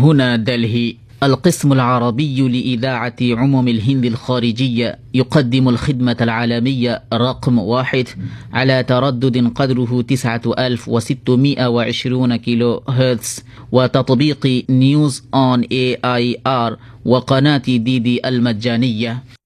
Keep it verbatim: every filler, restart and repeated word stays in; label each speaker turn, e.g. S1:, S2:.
S1: هنا دلهي. القسم العربي لإذاعة عموم الهند الخارجية يقدم الخدمة العالمية رقم واحد على تردد قدره تسعة آلاف وستمائة وعشرين كيلو هرتز، وتطبيق نيوز أون إيه آي آر وقناة ديدي المجانية.